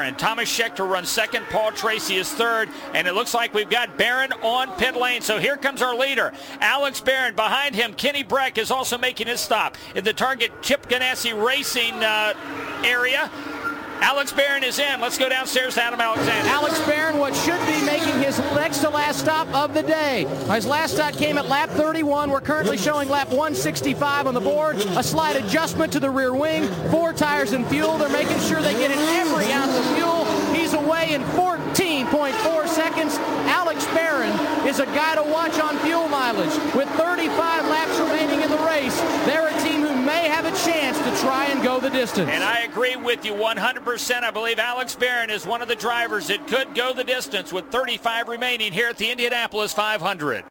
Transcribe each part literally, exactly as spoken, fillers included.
And Thomas Scheckter runs second. Paul Tracy is third. And it looks like we've got Barron on pit lane. So here comes our leader, Alex Barron. Behind him, Kenny Breck is also making his stop in the Target Chip Ganassi Racing uh, area. Alex Barron is in. Let's go downstairs to Adam Alexander. Alex Barron, what should be making his next to last stop of the day. His last stop came at lap thirty-one. We're currently showing lap one sixty-five on the board. A slight adjustment to the rear wing. Four tires and fuel. They're making sure they get in every ounce of fuel. He's away in fourteen point four seconds. Alex Barron is a guy to watch on fuel mileage. With thirty-five laps remaining in the race, they're a team who may have a chance to try and go the distance. And I agree with you one hundred percent. I believe Alex Barron is one of the drivers that could go the distance with thirty-five remaining here at the Indianapolis five hundred.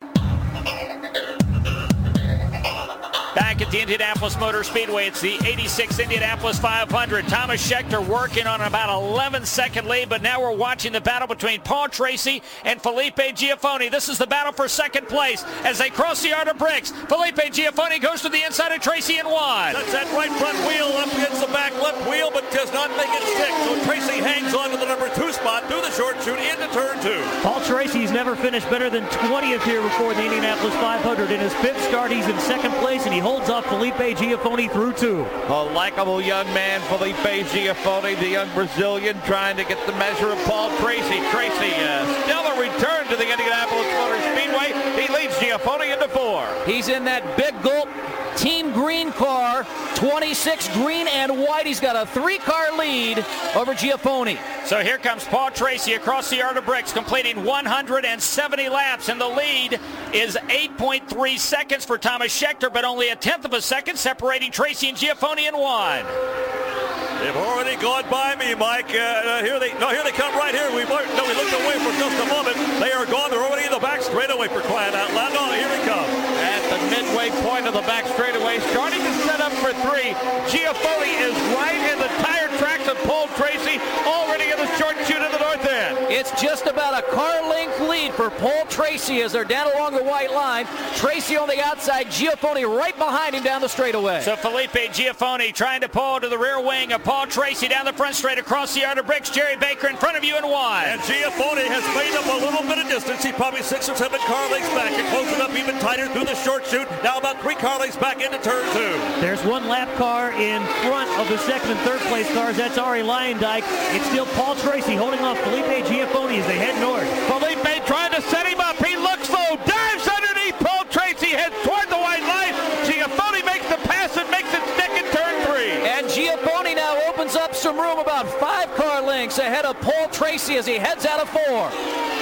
Back at the Indianapolis Motor Speedway, it's the eighty-six Indianapolis five hundred. Thomas Scheckter working on about eleven second lead, but now we're watching the battle between Paul Tracy and Felipe Giafoni. This is the battle for second place as they cross the yard of bricks. Felipe Giafoni goes to the inside of Tracy and one. That's that right front wheel up against the back left wheel, but does not make it stick. So Tracy hangs on to the number two spot through the short chute into turn two. Paul Tracy's never finished better than twentieth here before the Indianapolis five hundred. In his fifth start, he's in second place, and he holds off Felipe Giafoni through two. A likable young man, Felipe Giafoni, the young Brazilian, trying to get the measure of Paul Tracy. Tracy, uh, still a return to the Indianapolis Motor Speedway. He leads Giafoni into four. He's in that big gulp Team Green car, twenty-six green and white. He's got a three-car lead over Giafoni. So here comes Paul Tracy across the yard of bricks, completing one hundred seventy laps, and the lead is eight point three seconds for Thomas Scheckter, but only a tenth of a second separating Tracy and Giafoni in one. They've already gone by me, Mike. Uh, uh, here they no, here they come right here. We no, we looked away for just a moment. They are gone. They're already in the back straightaway for crying out loud. No, here they come. At the midway point of the back straightaway, starting to set up for three. Giafoni is right in the tire tracks of Paul Tracy, already in the short chute of the north end. It's just about a car length lead for Paul Tracy as they're down along the white line. Tracy on the outside, Giafoni right behind him down the straightaway. So Felipe Giafoni trying to pull to the rear wing of Paul Tracy down the front straight across the yard of bricks. Jerry Baker in front of you in one. And Giafoni has made up a little bit of distance. He's probably six or seven car lengths back and closing up even tighter through the short chute. Now about three car lengths back into turn two. There's one lap car in front of the second and third place cars. That's Ari Leyendijk. It's still Paul Tracy holding off Felipe Giafoni as they head north. Felipe trying to set him up. He looks low, dives underneath Paul Tracy, heads toward the white line. Giafoni makes the pass and makes it stick in turn three. And Giafoni now opens up some room about five car lengths ahead of Paul Tracy as he heads out of four.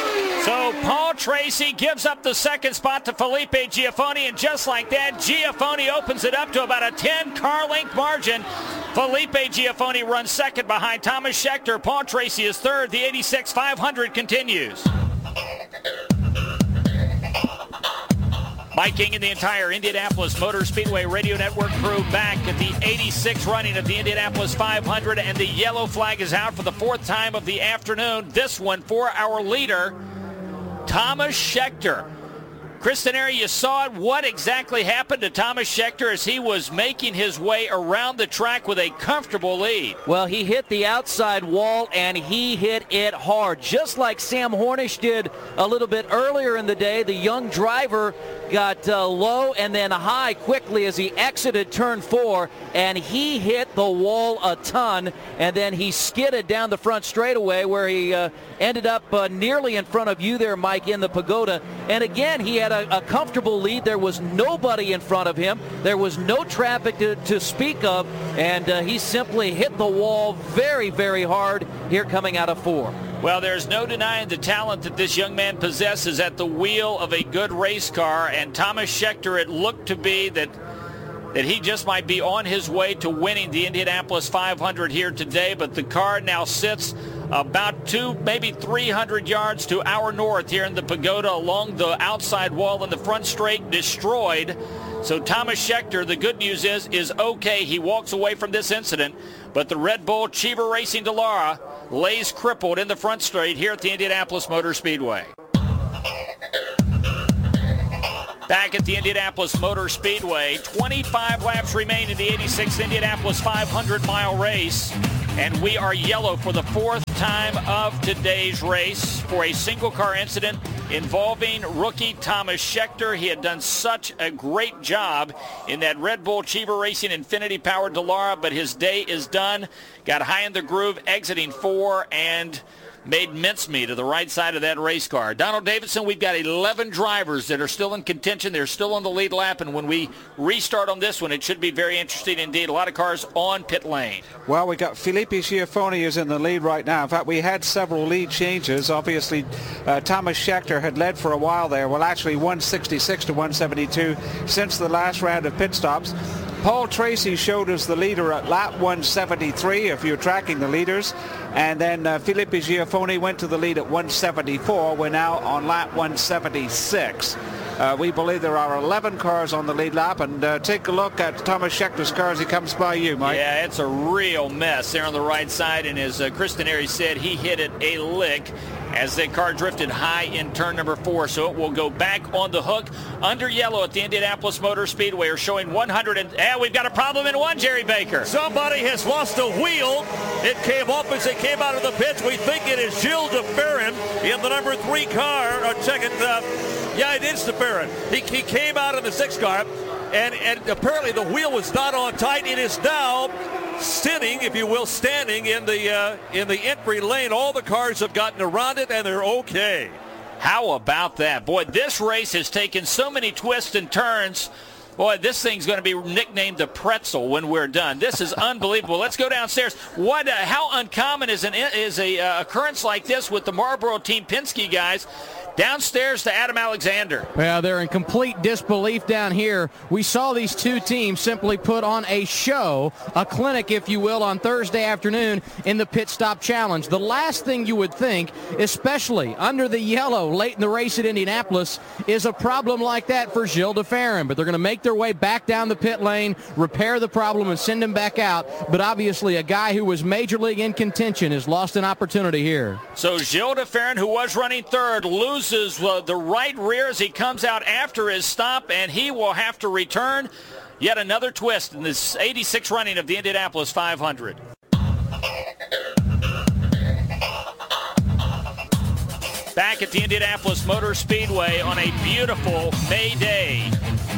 So Paul Tracy gives up the second spot to Felipe Giafoni, and just like that, Giafoni opens it up to about a ten car length margin. Felipe Giafoni runs second behind Thomas Scheckter. Paul Tracy is third. The eighty-six five hundred continues. Mike King and the entire Indianapolis Motor Speedway Radio Network crew back at the eighty-six running of the Indianapolis five hundred, and the yellow flag is out for the fourth time of the afternoon. This one for our leader, Thomas Scheckter. Kristen Airy, you saw it. What exactly happened to Thomas Scheckter as he was making his way around the track with a comfortable lead? Well, he hit the outside wall, and he hit it hard. Just like Sam Hornish did a little bit earlier in the day, the young driver got uh, low and then high quickly as he exited turn four, and he hit the wall a ton, and then he skidded down the front straightaway where he uh, ended up uh, nearly in front of you there, Mike, in the Pagoda. And again, he had a, a comfortable lead. There was nobody in front of him. There was no traffic to, to speak of, and uh, he simply hit the wall very, very hard here coming out of four. Well, there's no denying the talent that this young man possesses at the wheel of a good race car, and Thomas Scheckter, it looked to be that that he just might be on his way to winning the Indianapolis five hundred here today, but the car now sits about two, maybe three hundred yards to our north here in the Pagoda along the outside wall, and the front straight destroyed. So Thomas Scheckter, the good news is, is okay. He walks away from this incident, but the Red Bull Cheever Racing Dallara lays crippled in the front straight here at the Indianapolis Motor Speedway. Back at the Indianapolis Motor Speedway, twenty-five laps remain in the eighty-six Indianapolis five hundred mile race. And we are yellow for the fourth time of today's race for a single car incident involving rookie Thomas Scheckter. He had done such a great job in that Red Bull Cheever Racing Infinity powered Dallara, but his day is done. Got high in the groove, exiting four, and made mincemeat of the right side of that race car. Donald Davidson, we've got eleven drivers that are still in contention. They're still on the lead lap, and when we restart on this one, it should be very interesting indeed. A lot of cars on pit lane. Well, we got Felipe Giafoni is in the lead right now. In fact, we had several lead changes. Obviously, uh, Thomas Scheckter had led for a while there. Well, actually, one sixty-six to one seventy-two since the last round of pit stops. Paul Tracy showed us the leader at lap one seventy-three, if you're tracking the leaders. And then uh, Felipe Giafoni went to the lead at one seventy-four. We're now on lap one seventy-six. Uh, we believe there are eleven cars on the lead lap. And uh, take a look at Thomas Schecter's car as he comes by you, Mike. Yeah, it's a real mess there on the right side. And as uh, Chris Denari said, he hit it a lick as the car drifted high in turn number four. So it will go back on the hook under yellow at the Indianapolis Motor Speedway. Are showing one hundred. And yeah, we've got a problem in one, Jerry Baker. Somebody has lost a wheel. It came up as they came out of the pits. We think it is Gilles de Ferran in the number three car. Uh, check it. Uh, yeah, it is de Ferran. He, he came out in the six car, and, and apparently the wheel was not on tight. It is now sitting, if you will, standing in the uh, in the entry lane. All the cars have gotten around it, and they're okay. How about that? Boy, this race has taken so many twists and turns. Boy, this thing's going to be nicknamed the pretzel when we're done. This is unbelievable. Let's go downstairs. What? Uh, how uncommon is an is a uh, occurrence like this with the Marlboro Team Penske guys? Downstairs to Adam Alexander. Well, they're in complete disbelief down here. We saw these two teams simply put on a show, a clinic, if you will, on Thursday afternoon in the Pit Stop Challenge. The last thing you would think, especially under the yellow late in the race at Indianapolis, is a problem like that for Gilles de Ferran. But they're going to make their way back down the pit lane, repair the problem, and send him back out. But obviously a guy who was Major League in contention has lost an opportunity here. So Gilles de Ferran, who was running third, loses Uh, the right rear as he comes out after his stop, and he will have to return. Yet another twist in this eighty-six running of the Indianapolis five hundred. Back at the Indianapolis Motor Speedway on a beautiful May day.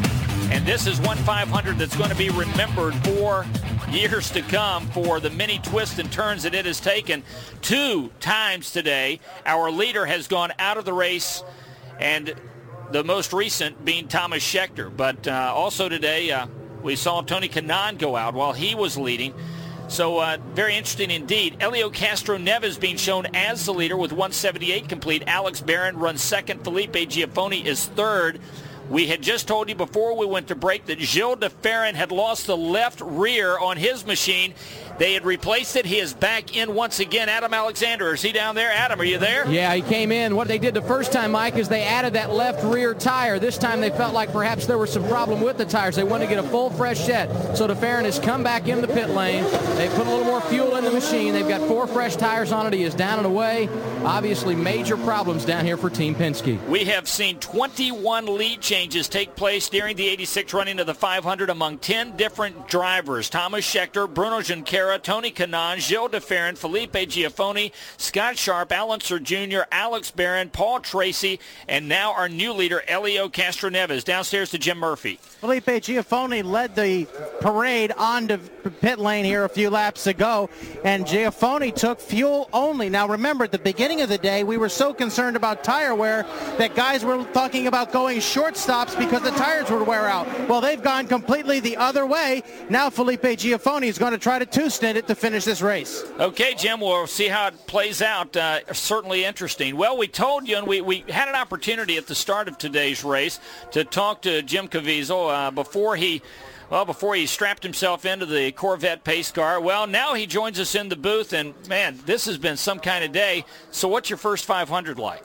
And this is one five hundred that's going to be remembered for years to come for the many twists and turns that it has taken. Two times today, our leader has gone out of the race, and the most recent being Thomas Scheckter. But uh, also today, uh, we saw Tony Kanaan go out while he was leading. So uh, very interesting indeed. Helio Castroneves being shown as the leader with one seventy-eight complete. Alex Barron runs second. Felipe Giafoni is third. We had just told you before we went to break that Gilles de Ferran had lost the left rear on his machine. They had replaced it. He is back in once again. Adam Alexander, is he down there? Adam, are you there? Yeah, he came in. What they did the first time, Mike, is they added that left rear tire. This time they felt like perhaps there was some problem with the tires. They wanted to get a full fresh set. So de Ferran has come back in the pit lane. They put a little more fuel in the machine. They've got four fresh tires on it. He is down and away. Obviously major problems down here for Team Penske. We have seen twenty-one lead changes take place during the eighty-six running of the five hundred among ten different drivers. Thomas Scheckter, Bruno Junqueira, Tony Kanaan, Gilles de Ferran, Felipe Giafoni, Scott Sharp, Alan Sir Junior, Alex Barron, Paul Tracy, and now our new leader, Helio Castroneves. Downstairs to Jim Murphy. Felipe Giafoni led the parade onto pit lane here a few laps ago, and Giafoni took fuel only. Now remember, at the beginning of the day, we were so concerned about tire wear that guys were talking about going short stops because the tires would wear out. Well, they've gone completely the other way. Now Felipe Giafoni is going to try to two-stint it to finish this race. Okay, Jim, we'll see how it plays out. Uh, certainly interesting. Well, we told you, and we, we had an opportunity at the start of today's race to talk to Jim Caviezel uh, before he Well, before he strapped himself into the Corvette pace car. Well, now he joins us in the booth, and, man, this has been some kind of day. So what's your first five hundred like?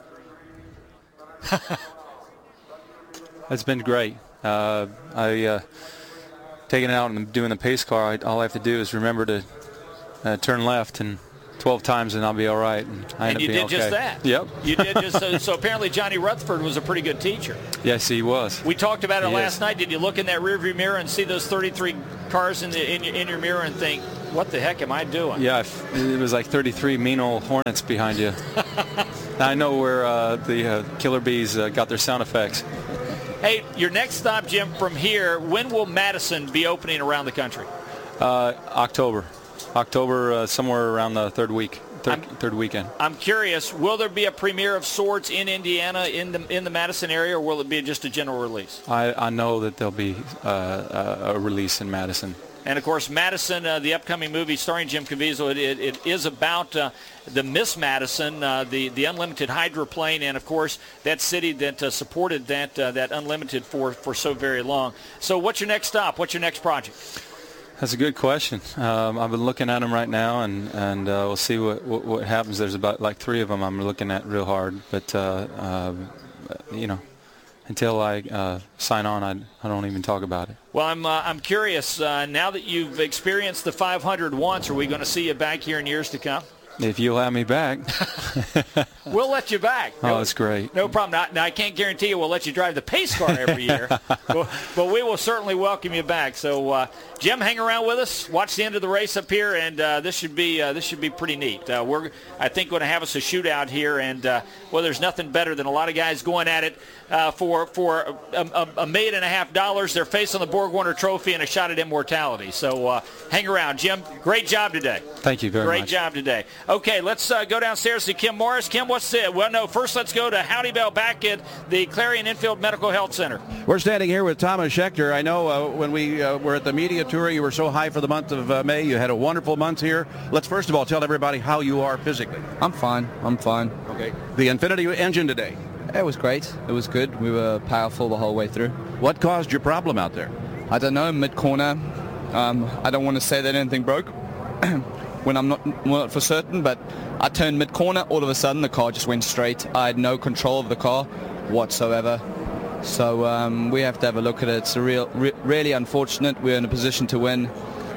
It's been great. Uh, I uh, taking it out and doing the pace car, I, all I have to do is remember to uh, turn left and twelve times and I'll be all right. And, I and you did okay. just that. Yep. You did just so, so apparently Johnny Rutherford was a pretty good teacher. Yes, he was. We talked about it he last is. night. Did you look in that rearview mirror and see those thirty-three cars in, the, in, your, in your mirror and think, what the heck am I doing? Yeah, it was like thirty-three mean old hornets behind you. I know where uh, the uh, Killer Bees uh, got their sound effects. Hey, your next stop, Jim, from here, when will Madison be opening around the country? Uh, October. October, uh, somewhere around the third week, third, third weekend. I'm curious, will there be a premiere of sorts in Indiana, in the in the Madison area, or will it be just a general release? I, I know that there'll be uh, a release in Madison. And, of course, Madison, uh, the upcoming movie starring Jim Caviezel, it, it, it is about uh, the Miss Madison, uh, the, the unlimited hydroplane, and, of course, that city that uh, supported that uh, that unlimited for, for so very long. So what's your next stop? What's your next project? That's a good question. Um, I've been looking at them right now, and, and uh, we'll see what, what, what happens. There's about like three of them I'm looking at real hard. But, uh, uh, you know, until I uh, sign on, I, I don't even talk about it. Well, I'm uh, I'm curious. Uh, now that you've experienced the five hundred once, are we going to see you back here in years to come? If you'll have me back. We'll let you back. No, oh, that's great. No problem. Now, now, I can't guarantee you we'll let you drive the pace car every year, but, but we will certainly welcome you back. So, uh, Jim, hang around with us. Watch the end of the race up here, and uh, this should be uh, this should be pretty neat. Uh, we're, I think, going to have us a shootout here, and uh, well, there's nothing better than a lot of guys going at it uh, for for a, a, a million and a half dollars. They're facing the Borg Warner Trophy and a shot at immortality. So, uh, hang around, Jim. Great job today. Thank you very Great much. Great job today. Okay, let's uh, go downstairs to Kim Morris. Kim, what's it? Well, no, first let's go to Howdy Bell back at the Clarion Infield Medical Health Center. We're standing here with Thomas Schechter. I know uh, when we uh, were at the media tour, you were so high for the month of uh, May. You had a wonderful month here. Let's first of all tell everybody how you are physically. I'm fine. I'm fine. Okay. The Infiniti engine today. It was great. It was good. We were powerful the whole way through. What caused your problem out there? I don't know. Mid-corner. Um, I don't want to say that anything broke when I'm not, not for certain, but I turned mid-corner. All of a sudden, the car just went straight. I had no control of the car whatsoever. So um, we have to have a look at it. It's a real, re- really unfortunate. We're in a position to win,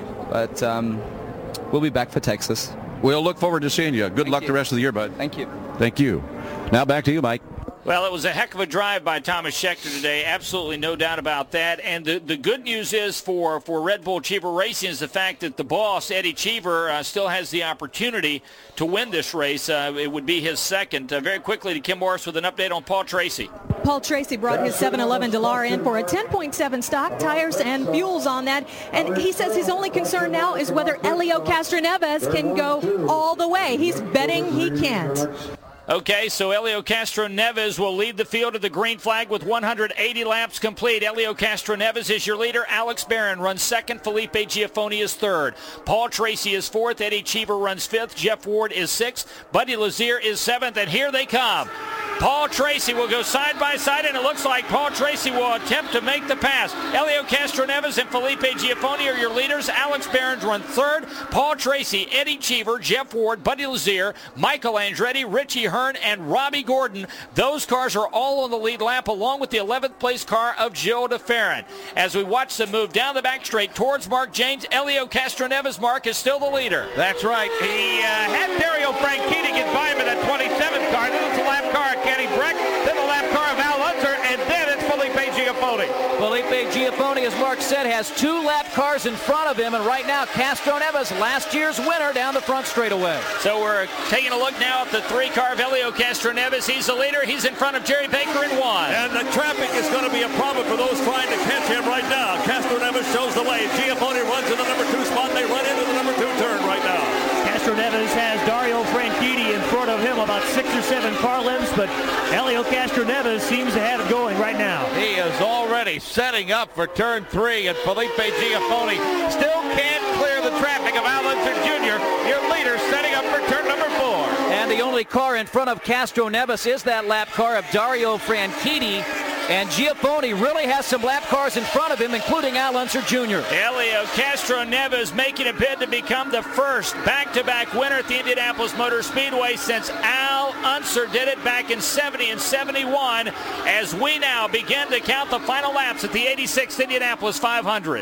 but um, we'll be back for Texas. We'll look forward to seeing you. Good Thank luck you. the rest of the year, bud. Thank you. Thank you. Now back to you, Mike. Well, it was a heck of a drive by Thomas Schechter today. Absolutely no doubt about that. And the, the good news is for, for Red Bull Cheever Racing is the fact that the boss, Eddie Cheever, uh, still has the opportunity to win this race. Uh, it would be his second. Uh, very quickly to Kim Morris with an update on Paul Tracy. Paul Tracy brought his seven eleven Dallara in for a ten point seven stock, tires and fuels on that. And he says his only concern now is whether Helio Castroneves can go all the way. He's betting he can't. Okay, so Helio Castroneves will lead the field of the green flag with one hundred eighty laps complete. Helio Castroneves is your leader. Alex Barron runs second. Felipe Giafoni is third. Paul Tracy is fourth. Eddie Cheever runs fifth. Jeff Ward is sixth. Buddy Lazier is seventh, and here they come. Paul Tracy will go side by side, and it looks like Paul Tracy will attempt to make the pass. Helio Castroneves and Felipe Giafoni are your leaders. Alex Barron runs third. Paul Tracy, Eddie Cheever, Jeff Ward, Buddy Lazier, Michael Andretti, Richie Hearn, and Robbie Gordon. Those cars are all on the lead lap, along with the eleventh place car of Gilles de Ferran. As we watch them move down the back straight towards Mark James, Helio Castroneves, Mark, is still the leader. That's right. He uh, had Dario Franchitti get by him in that twenty-seven car. Then it's the lap car of Kenny Breck, then the lap car of Al Unser, and then it's Felipe Giafoni. Felipe Giafoni, as Mark said, has two lap cars in front of him, and right now Castroneves, last year's winner, down the front straightaway. So we're taking a look now at the three car of Helio Castroneves. He's the leader. He's in front of Jerry Baker in one. And the traffic is going to be a problem for those trying to catch him right now. Castroneves shows the way. Giafoni runs in the number two spot. They run into the number two turn right now. Castroneves has Dario Franchitti in front of him, about six or seven car lengths, but Helio Castroneves seems to have it going right now. He is already setting up for turn three, and Felipe Giafoni still can't clear the traffic of Al Unser Junior, your leader, setting up for turn number four. And the only car in front of Castroneves is that lap car of Dario Franchitti. And Giafoni really has some lap cars in front of him, including Al Unser Junior Helio Castroneves making a bid to become the first back-to-back winner at the Indianapolis Motor Speedway since Al Unser did it back in seventy and seventy-one, as we now begin to count the final laps at the eighty-sixth Indianapolis five hundred.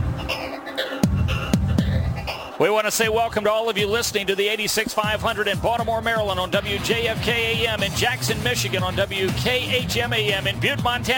We want to say welcome to all of you listening to the eighty-six five hundred in Baltimore, Maryland on W J F K A M, in Jackson, Michigan on W K H M A M, in Butte, Montana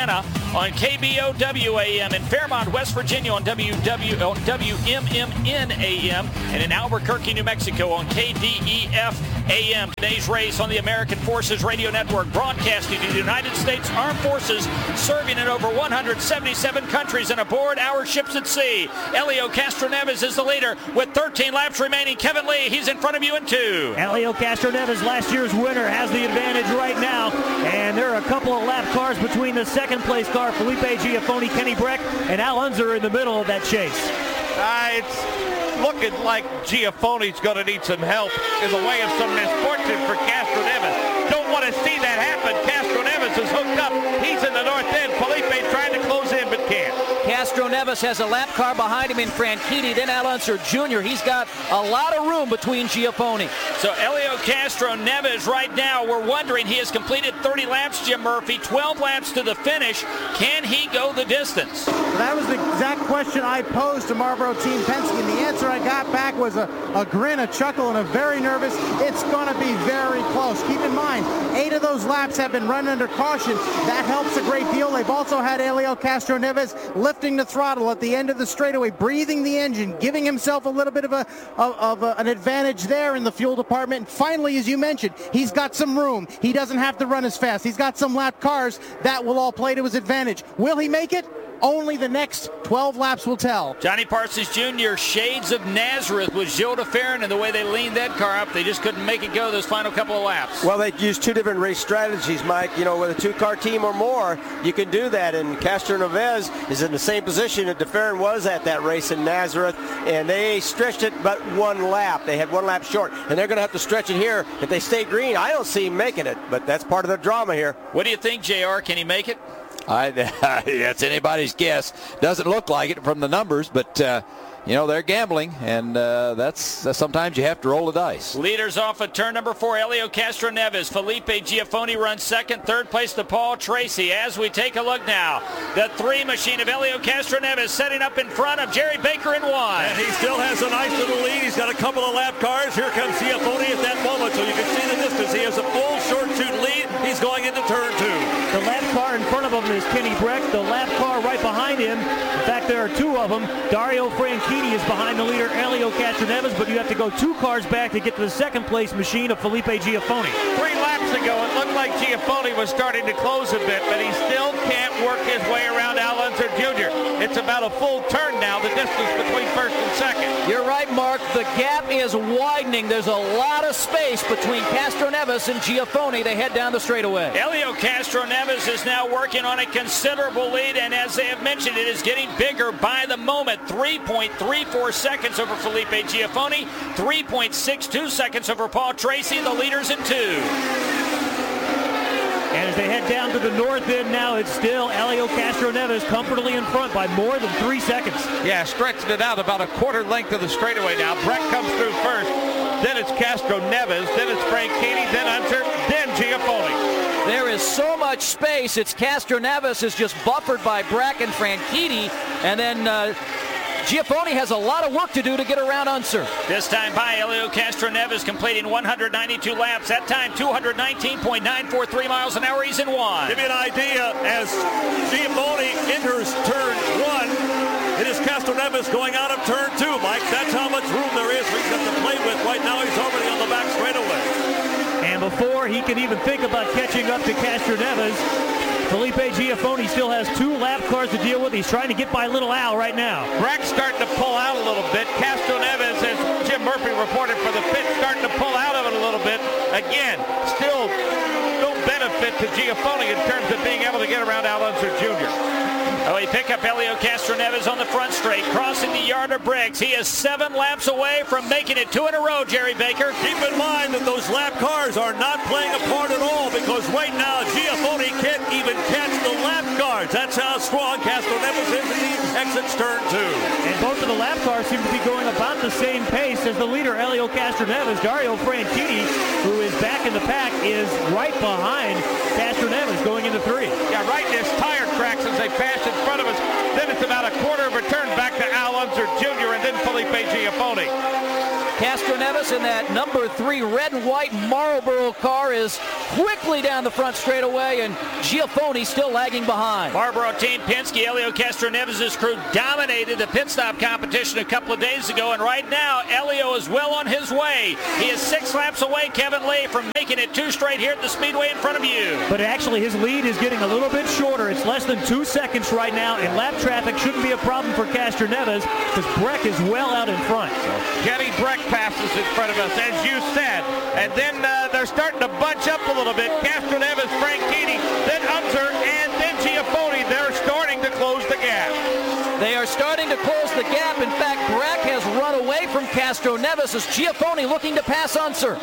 on K B O W A M, in Fairmont, West Virginia on W W on W M M N A M, and in Albuquerque, New Mexico on K D E F A M. Today's race on the American Forces Radio Network, broadcasting to the United States Armed Forces, serving in over one hundred seventy-seven countries and aboard our ships at sea. Helio Castroneves is the leader with thirteen laps remaining. Kevin Lee, he's in front of you in two. Helio Castroneves, last year's winner, has the advantage right now, and there are a couple of lap cars between the second place car, Felipe Giafoni, Kenny Breck, and Al Unser in the middle of that chase. Uh, it's looking like Giafoni's going to need some help in the way of some misfortune for Castroneves. Don't want to see that happen. Castroneves is hooked up. He's in the north end. Felipe trying to close in, but can't. Castroneves has a lap car behind him in Franchitti, then Al Unser Junior He's got a lot of room between Giafoni. So Helio Castroneves right now, we're wondering, he has completed thirty laps, Jim Murphy, twelve laps to the finish. Can he go the distance? That was the exact question I posed to Marlboro Team Penske, and the answer I got back was a, a grin, a chuckle, and a very nervous, it's going to be very close. Keep in mind, eight of those laps have been run under caution. That helps a great deal. They've also had Helio Castroneves lifting the throttle at the end of the straightaway, breathing the engine, giving himself a little bit of a of, of a, an advantage there in the fuel department. And finally, as you mentioned, he's got some room. He doesn't have to run as fast. He's got some lap cars that will all play to his advantage. Will he make it? Only the next twelve laps will tell. Johnny Parsons Junior, shades of Nazareth with Gilles de Ferran, and the way they leaned that car up, they just couldn't make it go those final couple of laps. Well, they used two different race strategies, Mike. You know, with a two-car team or more, you can do that. And Castroneves is in the same position that de Ferran was at that race in Nazareth, and they stretched it but one lap. They had one lap short, and they're going to have to stretch it here. If they stay green, I don't see him making it, but that's part of the drama here. What do you think, J R? Can he make it? I, that's anybody's guess. Doesn't look like it from the numbers, but uh, you know, they're gambling, and uh, that's uh, sometimes you have to roll the dice. Leaders off at turn number four, Helio Castroneves. Felipe Giafoni runs second. Third place to Paul Tracy. As we take a look now, the three machine of Helio Castroneves setting up in front of Jerry Baker in one. And he still has a nice little lead. He's got a couple of lap cars. Here comes Giafoni at that moment, so you can see the distance. He has a full short shoot lead. He's going into turn two. The lap car in front of him is Kenny Breck. The lap car right behind him, in fact, there are two of them. Dario Franchitti is behind the leader, Helio Castroneves, but you have to go two cars back to get to the second place machine of Felipe Giafoni. Three laps ago, it looked like Giafoni was starting to close a bit, but he still can't work his way around Al Unser Junior It's about a full turn now, the distance between first and second. You're right, Mark. The gap is widening. There's a lot of space between Castroneves and Giafoni. They head down the straightaway. Helio Castroneves is now working on a considerable lead, and as they have mentioned, it is getting bigger by the moment. three point three four seconds over Felipe Giafoni, three point six two seconds over Paul Tracy, the leaders in two. And as they head down to the north end now, it's still Helio Castroneves comfortably in front by more than three seconds. Yeah, stretching it out about a quarter length of the straightaway now. Breck comes through first, then it's Castroneves, then it's Franchitti, then Unser, then Giafoni. There is so much space. It's Castroneves is just buffered by Breck and Franchitti, and then uh, Giafoni has a lot of work to do to get around Unser. This time by Helio Castroneves, completing one hundred ninety-two laps. That time two hundred nineteen point nine four three miles an hour. He's in one. Give you an idea, as Giafoni enters turn one, it is Castroneves going out of turn two, Mike. That's how much room there is for him to play with. Right now he's already on the back straightaway. And before he can even think about catching up to Castroneves, Felipe Giafoni still has two lap cars to deal with. He's trying to get by little Al right now. Breck's starting to pull out a little bit. Castroneves, as Jim Murphy reported for the pit, starting to pull out of it a little bit. Again, still no benefit to Giafoni in terms of being able to get around Al Unser Junior Oh, he picked up Helio Castroneves on the front straight, crossing the yard of bricks. He is seven laps away from making it two in a row, Jerry Baker. Keep in mind that those lap cars are not playing a part at all, because right now Giafoni can't even catch the lap cars. That's how strong Castroneves is as he exits turn two. And both of the lap cars seem to be going about the same pace as the leader, Helio Castroneves. Dario Franchitti, who is back in the pack, is right behind Castroneves going into three. Yeah, right in his tire tracks as they pass in front of us. Then it's about a quarter of a turn back to Al Unser Junior and then Felipe Giafoni. Castroneves in that number three red and white Marlboro car is quickly down the front straightaway, and Giafoni still lagging behind. Marlboro Team Penske, Helio Castroneves' crew dominated the pit stop competition a couple of days ago, and right now Helio is well on his way. He is six laps away, Kevin Lee, from making it two straight here at the Speedway in front of you. But actually his lead is getting a little bit shorter. It's less than two seconds right now, and lap traffic shouldn't be a problem for Castroneves because Breck is well out in front. Kenny Breck passes in front of us, as you said. And then uh, they're starting to bunch up a little bit. Castroneves, Franchitti, then Unser, and then Giafoni. They're starting to close the gap. They are starting to close the gap. In fact, Breck has run away from Castroneves as Giafoni looking to pass Unser.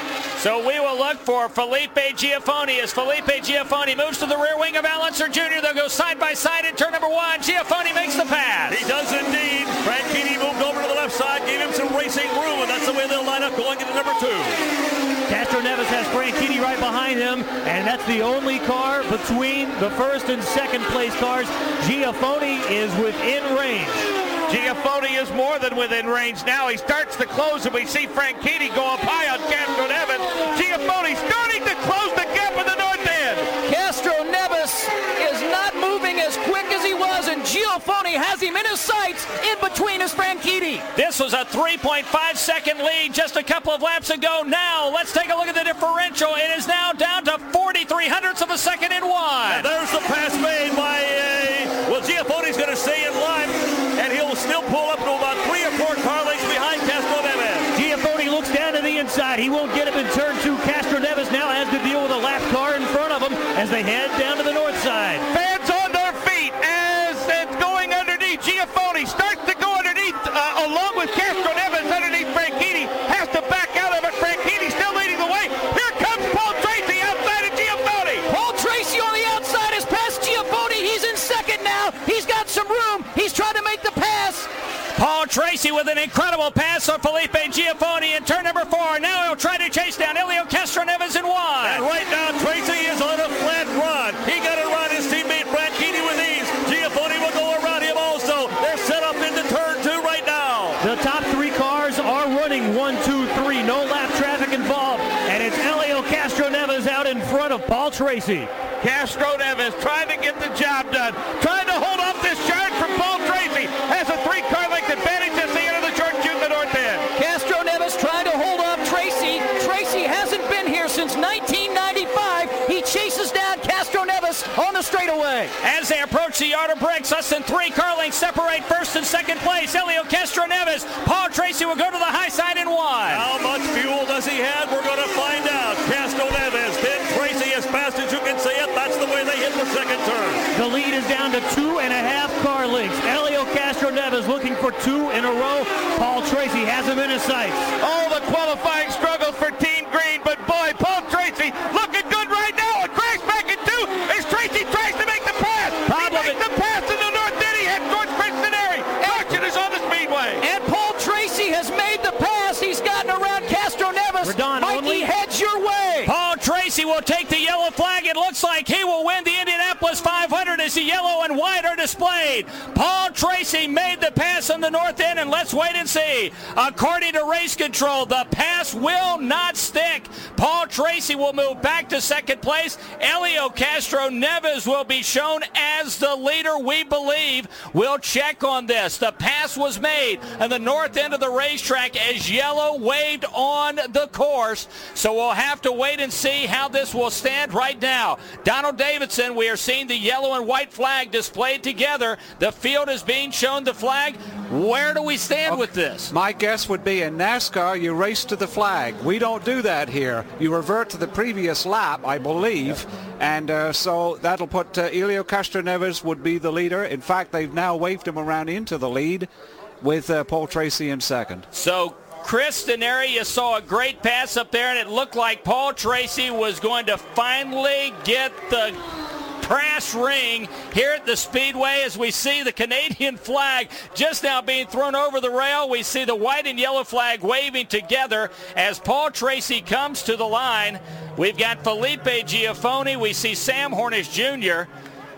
So we will look for Felipe Giafoni as Felipe Giafoni moves to the rear wing of Al Unser Junior They'll go side by side in turn number one. Giafoni makes the pass. He does indeed. Franchitti moved over to the left side, gave him some racing room, and that's the way they'll line up going into number two. Castroneves has Franchitti right behind him, and that's the only car between the first and second place cars. Giafoni is within range. Giafoni is more than within range now. He starts to close, and we see Franchitti go up high on Castroneves. Giafoni starting to close the gap in the north end. Castroneves is not moving as quick as he was, and Giafoni has him in his sights in between his Franchitti. This was a three point five second lead just a couple of laps ago. Now, let's take a look at the differential. It is now down to forty-three hundredths of a second in one. And there's the pass made by, uh, well, Giafoni's going to stay in line, and he'll still pull up to about three or four car lengths behind Castroneves. Giafoni looks down to the inside. He won't get him in turn two. Castroneves now has to deal with a lap car in front of him as they head down to the north side. Fans on their feet as it's going underneath. Giafoni starts to go underneath, uh, along with Castroneves underneath Franchitti. Has to back out of it. Franchitti still leading the way. Here comes Paul Tracy outside of Giafoni. Paul Tracy on the outside has passed Giafoni. He's in second now. He's got some room. He's trying to make the pass. Paul Tracy with an incredible pass on Felipe Giafoni in turn number four. Now he'll try to chase down Helio Castroneves in one. And right now, Tracy is on a flat run. He got around his teammate Franchitti with ease. Giafoni will go around him also. They're set up into turn two right now. The top three cars are running one, two, three. No lap traffic involved. And it's Helio Castroneves out in front of Paul Tracy. Castroneves trying to get the job done. Trying to hold off this charge from Paul Tracy. Has a three-car length advantage as the end of the short chute in the north end. Castroneves trying to hold off Tracy. Tracy hasn't been here since nineteen ninety-five. He chases down Castroneves on the straightaway. As they approach the yard of bricks, less than three car lengths separate first and second place. Helio Castroneves. Paul Tracy will go to the high side in one. How much fuel does he have? We're going to find out. Castroneves, then Tracy, as fast as you can say it. That's the way they hit the second turn. The lead is down to two and a half car lengths. Helio Castroneves looking for two in a row. Paul Tracy has him in his sights. All the qualifying struggles for Team Green, but boy, Paul Tracy looking good right now. A crash back in two as Tracy tries to make the pass. Problem he makes the pass in the north end. He heads towards Princetonary. Caution is on the speedway. And Paul Tracy has made the pass. He's gotten around Castroneves. Redon Mikey, only. heads your way. Paul Tracy will take the yellow flag. It looks like he will win the Indianapolis five hundred as the yellow and white are displayed. Paul Tracy made the pass on the north end, and let's wait and see. According to race control, the pass will not stick. Paul Tracy will move back to second place. Helio Castroneves will be shown as the leader, we believe. We'll check on this. The pass was made on the north end of the racetrack as yellow waved on the course. So we'll have to wait and see how this will stand right now. Donald Davidson, we are seeing the yellow and white flag displayed together. The field is being shown the flag. Where do we stand okay. with this? My guess would be in NASCAR, you race to the flag. We don't do that here. You revert to the previous lap, I believe. Yep. And uh, so that'll put uh, Helio Castroneves would be the leader. In fact, they've now waved him around into the lead with uh, Paul Tracy in second. So Chris Denari, you saw a great pass up there, and it looked like Paul Tracy was going to finally get the brass ring here at the Speedway as we see the Canadian flag just now being thrown over the rail. We see the white and yellow flag waving together as Paul Tracy comes to the line. We've got Felipe Giafoni. We see Sam Hornish Junior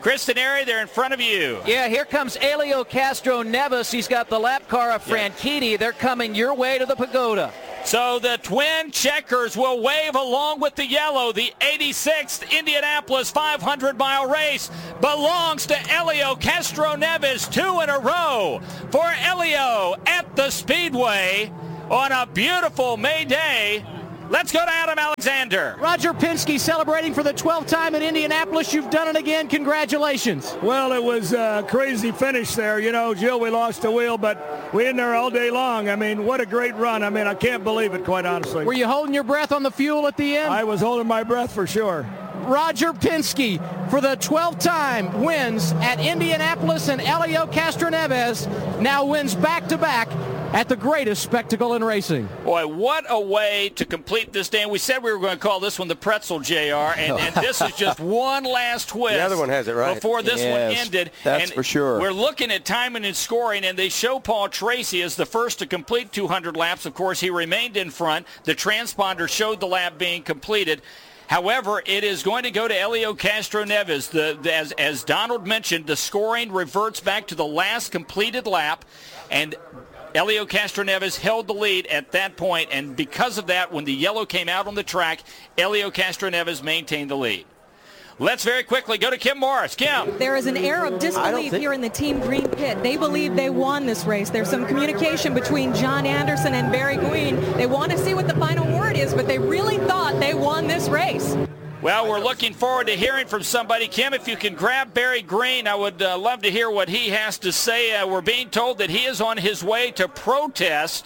Kristen Airy, they're in front of you. Yeah, here comes Helio Castroneves. He's got the lap car of Franchitti. They're coming your way to the pagoda. So the twin checkers will wave along with the yellow. The eighty-sixth Indianapolis five hundred mile race belongs to Helio Castroneves, two in a row for Helio at the Speedway on a beautiful May day. Let's go to Adam Alexander. Roger Penske celebrating for the twelfth time in Indianapolis. You've done it again. Congratulations. Well, it was a crazy finish there. You know, Jill, we lost the wheel, but we in there all day long. I mean, what a great run. I mean, I can't believe it, quite honestly. Were you holding your breath on the fuel at the end? I was holding my breath for sure. Roger Penske, for the twelfth time, wins at Indianapolis, and Helio Castroneves now wins back-to-back at the greatest spectacle in racing. Boy, what a way to complete this day. And we said we were going to call this one the pretzel, J R, and, and this is just one last twist. The other one has it right. Before this yes, one ended. That's and for sure. We're looking at timing and scoring, and they show Paul Tracy as the first to complete two hundred laps. Of course, he remained in front. The transponder showed the lap being completed. However, it is going to go to Helio Castroneves. The, the, as, as Donald mentioned, the scoring reverts back to the last completed lap, and Helio Castroneves held the lead at that point, and because of that, when the yellow came out on the track, Helio Castroneves maintained the lead. Let's very quickly go to Kim Morris. Kim. There is an air of disbelief here in the Team Green pit. They believe they won this race. There's some communication between John Anderson and Barry Green. They want to see what the final word is, but they really thought they won this race. Well, we're looking forward to hearing from somebody. Kim, if you can grab Barry Green, I would uh, love to hear what he has to say. Uh, we're being told that he is on his way to protest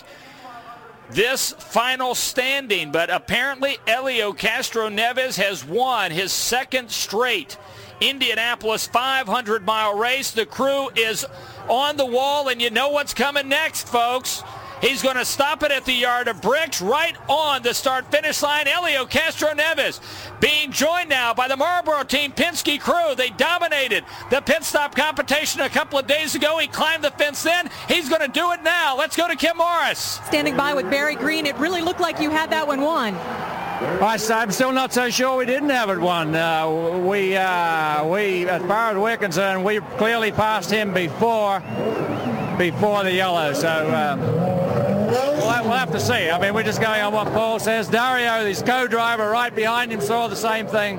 this final standing, but apparently Helio Castroneves has won his second straight Indianapolis five hundred mile race. The crew is on the wall, and you know what's coming next, folks. He's going to stop it at the yard of bricks right on the start-finish line. Helio Castroneves being joined now by the Marlboro Team Penske crew. They dominated the pit stop competition a couple of days ago. He climbed the fence then. He's going to do it now. Let's go to Kim Morris. Standing by with Barry Green, it really looked like you had that one won. I'm still not so sure we didn't have it won. Uh, we, uh, we, as far as we're concerned, we clearly passed him before, before the yellow. So. Uh, We'll, we'll have to see. I mean, we're just going on what Paul says. Dario, his co-driver right behind him, saw the same thing.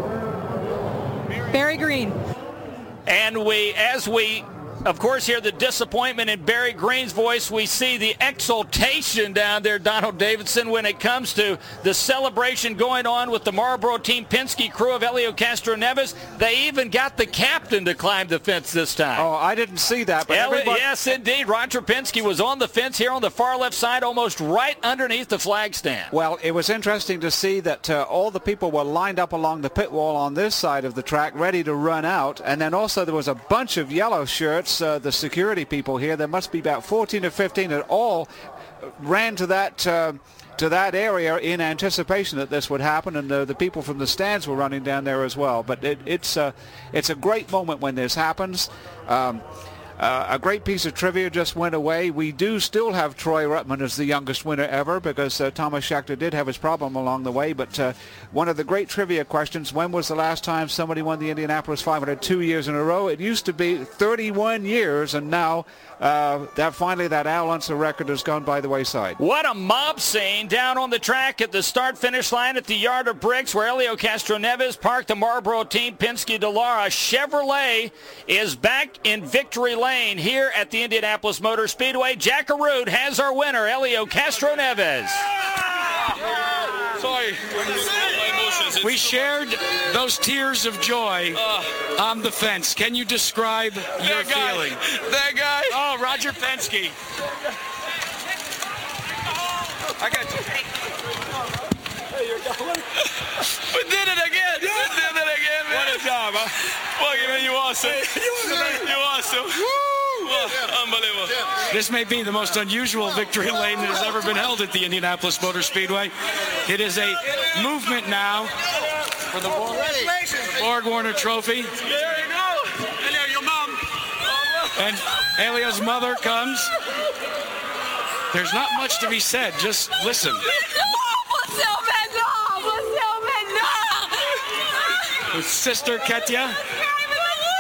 Barry Green. And we, as we, of course, hear the disappointment in Barry Green's voice, we see the exultation down there, Donald Davidson, when it comes to the celebration going on with the Marlboro Team Penske crew of Helio Castroneves. They even got the captain to climb the fence this time. Oh, I didn't see that. But Elliot, everybody... Yes, indeed. Roger Penske was on the fence here on the far left side, almost right underneath the flag stand. Well, it was interesting to see that uh, all the people were lined up along the pit wall on this side of the track, ready to run out. And then also there was a bunch of yellow shirts, uh, the security people here. There must be about fourteen or fifteen that all ran to that uh, to that area in anticipation that this would happen, and the, the people from the stands were running down there as well. But it, it's uh, it's a great moment when this happens. Um, Uh, a great piece of trivia just went away. We do still have Troy Ruttman as the youngest winner ever, because uh, Thomas Scheckter did have his problem along the way. But uh, one of the great trivia questions, when was the last time somebody won the Indianapolis five hundred two years in a row? It used to be thirty-one years, and now uh, that finally that Al Unser record has gone by the wayside. What a mob scene down on the track at the start-finish line at the Yard of Bricks, where Helio Castroneves parked the Marlboro Team Penske Dallara. Chevrolet is back in victory lane here at the Indianapolis Motor Speedway. Jack Arute has our winner, Helio Castroneves. Sorry. We shared those tears of joy on the fence. Can you describe your that guy, feeling? That guy. Oh, Roger Penske. I got you. We did it again. We did it again, man. What a job, huh? Fuck it, man. You awesome. You awesome. Woo! Unbelievable. This may be the most unusual victory lane that has ever been held at the Indianapolis Motor Speedway. It is a movement now for the Borg Warner Trophy. There you go. Hello, your mom. And Helio's mother comes. There's not much to be said. Just listen. His sister Ketya.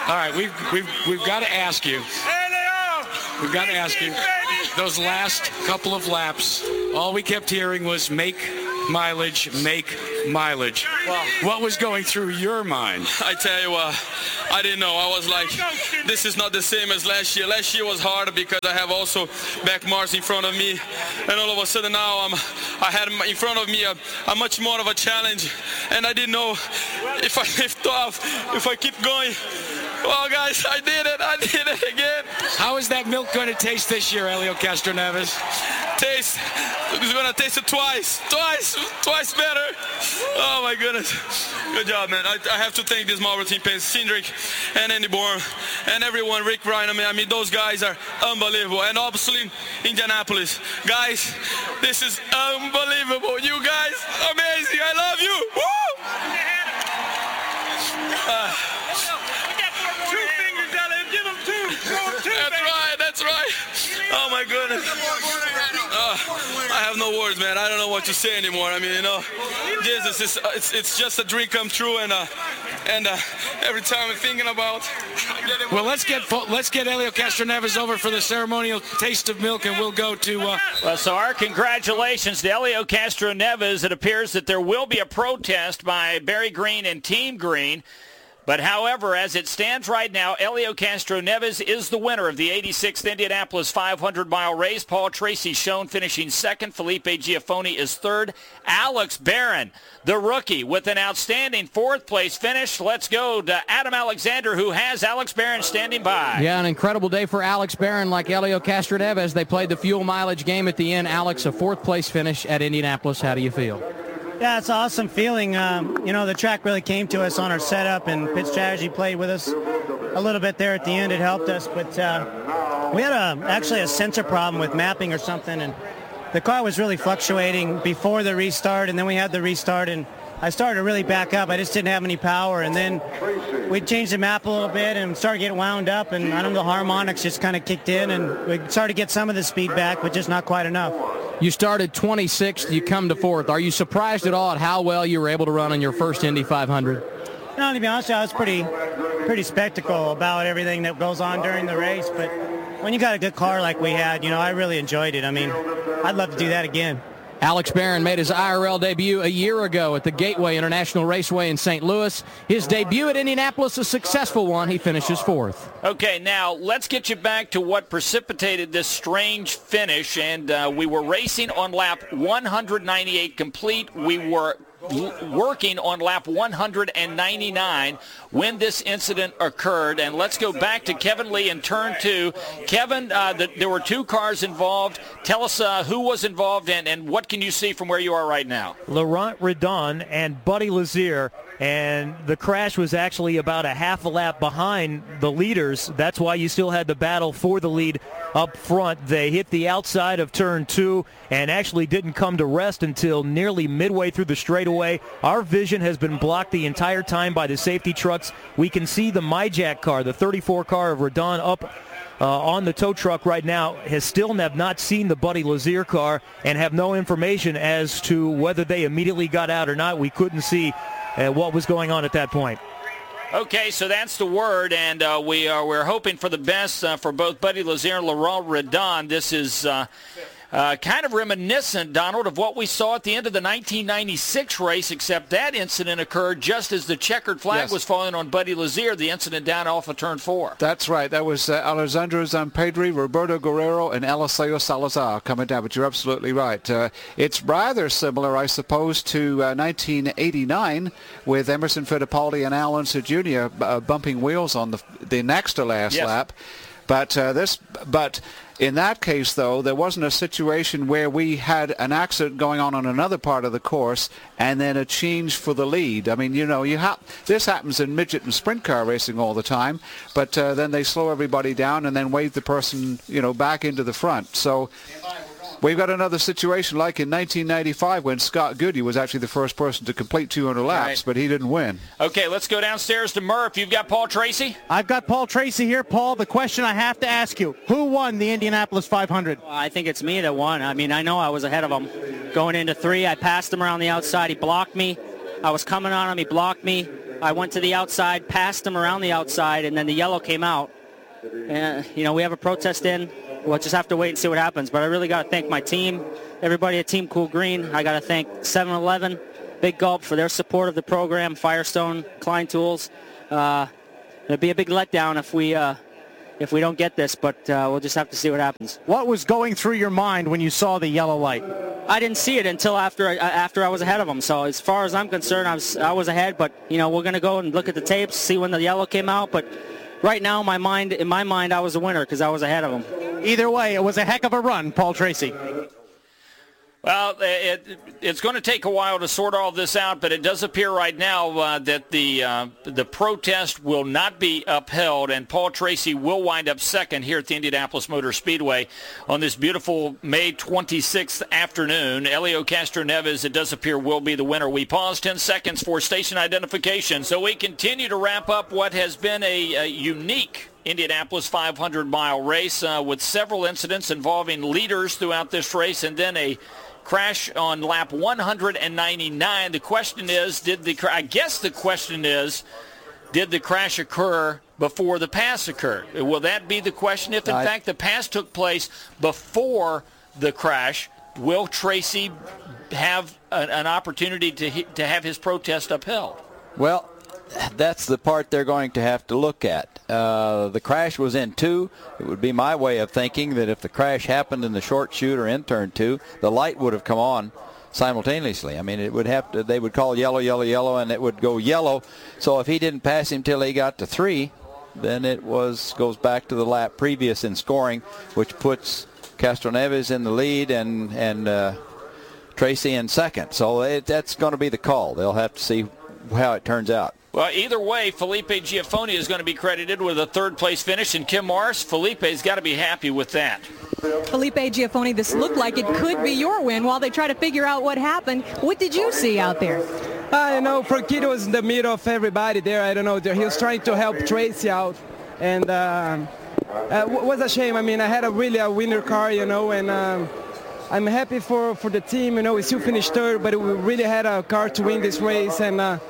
All right, we've we've we've got to ask you. We've got to ask you. Those last couple of laps, all we kept hearing was make mileage, make mileage. Well, what was going through your mind? I tell you what, I didn't know. I was like, this is not the same as last year. Last year was harder because I have also back Mars in front of me, and all of a sudden now I'm, I had in front of me a, a much more of a challenge, and I didn't know if I lift off, if I keep going. Well, guys, I did it. I did it again. How is that milk going to taste this year, Helio Castroneves? Taste. It's going to taste it twice. Twice. Twice better. Oh, my goodness. Good job, man. I, I have to thank this Marlboro team, Cindric and Andy Bourne and everyone, Rick Ryan. I mean, I mean, those guys are unbelievable. And obviously, Indianapolis. Guys, this is unbelievable. You guys, amazing. I love you. Woo! Uh, That's right, that's right. Oh my goodness. Uh, I have no words, man. I don't know what to say anymore. I mean, you know, Jesus, it's it's, it's just a dream come true, and uh, and uh, every time I'm thinking about. Well, let's get let's get Helio Castroneves over for the ceremonial taste of milk, and we'll go to. Uh... Well, so our congratulations to Helio Castroneves. It appears that there will be a protest by Barry Green and Team Green. But, however, as it stands right now, Helio Castroneves is the winner of the eighty-sixth Indianapolis five hundred mile race. Paul Tracy shown finishing second. Felipe Giafoni is third. Alex Barron, the rookie, with an outstanding fourth-place finish. Let's go to Adam Alexander, who has Alex Barron standing by. Yeah, an incredible day for Alex Barron, like Helio Castroneves. They played the fuel mileage game at the end. Alex, a fourth-place finish at Indianapolis. How do you feel? Yeah, it's an awesome feeling. Um, you know, the track really came to us on our setup, and pit strategy played with us a little bit there at the end. It helped us, but uh, we had a, actually a sensor problem with mapping or something, and the car was really fluctuating before the restart, and then we had the restart, and I started to really back up. I just didn't have any power, and then we changed the map a little bit and started getting wound up, and I don't know, the harmonics just kind of kicked in, and we started to get some of the speed back, but just not quite enough. You started twenty-sixth, you come to fourth. Are you surprised at all at how well you were able to run on your first Indy five hundred? No, to be honest, I was pretty pretty spectacle about everything that goes on during the race, but when you got a good car like we had, you know, I really enjoyed it. I mean, I'd love to do that again. Alex Barron made his I R L debut a year ago at the Gateway International Raceway in Saint Louis. His debut at Indianapolis, a successful one. He finishes fourth. Okay, now let's get you back to what precipitated this strange finish. And uh, we were racing on lap one hundred ninety-eight complete. We were working on lap one hundred ninety-nine when this incident occurred. And let's go back to Kevin Lee in turn two. Kevin, uh, the, there were two cars involved. Tell us uh, who was involved and, and what can you see from where you are right now? Laurent Redon and Buddy Lazier. And the crash was actually about a half a lap behind the leaders. That's why you still had the battle for the lead up front. They hit the outside of turn two and actually didn't come to rest until nearly midway through the straightaway. Our vision has been blocked the entire time by the safety trucks. We can see the MyJack car, the thirty-four car of Redon, up uh, on the tow truck right now. Has still have not seen the Buddy Lazier car and have no information as to whether they immediately got out or not. We couldn't see Uh, what was going on at that point. Okay, so that's the word, and uh, we are we're hoping for the best uh, for both Buddy Lazier and Laurent Redon. This is uh, uh, kind of reminiscent, Donald, of what we saw at the end of the nineteen ninety-six race, except that incident occurred just as the checkered flag yes. was falling on Buddy Lazier, the incident down off of turn four. That's right. That was uh, Alessandro Zampedri, Roberto Guerrero, and Eliseo Salazar coming down, but you're absolutely right. Uh, it's rather similar, I suppose, to uh, nineteen eighty-nine with Emerson Fittipaldi and Al Unser Junior Uh, bumping wheels on the, the next to last yes. lap. But uh, this, but in that case, though, there wasn't a situation where we had an accident going on on another part of the course and then a change for the lead. I mean, you know, you ha- this happens in midget and sprint car racing all the time, but uh, then they slow everybody down and then wave the person, you know, back into the front. So we've got another situation like in nineteen ninety-five when Scott Goody was actually the first person to complete two hundred laps, right. but he didn't win. Okay, let's go downstairs to Murph. You've got Paul Tracy? I've got Paul Tracy here. Paul, the question I have to ask you, who won the Indianapolis five hundred? Well, I think it's me that won. I mean, I know I was ahead of him going into three. I passed him around the outside. He blocked me. I was coming on him. He blocked me. I went to the outside, passed him around the outside, and then the yellow came out. And, you know, we have a protest in. We'll just have to wait and see what happens. But I really got to thank my team, everybody at Team Cool Green. I got to thank seven eleven, Big Gulp for their support of the program, Firestone, Klein Tools. Uh, it'll be a big letdown if we uh, if we don't get this, but uh, we'll just have to see what happens. What was going through your mind when you saw the yellow light? I didn't see it until after I, after I was ahead of them. So as far as I'm concerned, I was I was ahead. But you know, we're going to go and look at the tapes, see when the yellow came out. But right now, my mind in my mind, I was a winner because I was ahead of them. Either way, it was a heck of a run, Paul Tracy. Well, it, it's going to take a while to sort all this out, but it does appear right now uh, that the uh, the protest will not be upheld, and Paul Tracy will wind up second here at the Indianapolis Motor Speedway on this beautiful May twenty-sixth afternoon. Helio Castroneves, it does appear, will be the winner. We pause ten seconds for station identification, so we continue to wrap up what has been a, a unique Indianapolis five hundred mile race uh, with several incidents involving leaders throughout this race, and then a crash on lap one hundred ninety-nine. The question is, did the I guess the question is, did the crash occur before the pass occurred? Will that be the question? If in I, fact the pass took place before the crash, will Tracy have an, an opportunity to to have his protest upheld? Well, that's the part they're going to have to look at. Uh, the crash was in two. It would be my way of thinking that if the crash happened in the short chute or in turn two, the light would have come on simultaneously. I mean, it would have to. They would call yellow, yellow, yellow, and it would go yellow. So if he didn't pass him till he got to three, then it was goes back to the lap previous in scoring, which puts Castroneves in the lead and and uh, Tracy in second. So it, that's going to be the call. They'll have to see how it turns out. Well, either way, Felipe Giafoni is going to be credited with a third-place finish, and Kim Morris, Felipe's got to be happy with that. Felipe Giafoni, this looked like it could be your win while they try to figure out what happened. What did you see out there? I uh, know Franchitti was in the middle of everybody there. I don't know. He was trying to help Tracy out, and uh, it was a shame. I mean, I had a really a winner car, you know, and um, I'm happy for, for the team. You know, we still finished third, but we really had a car to win this race, and uh,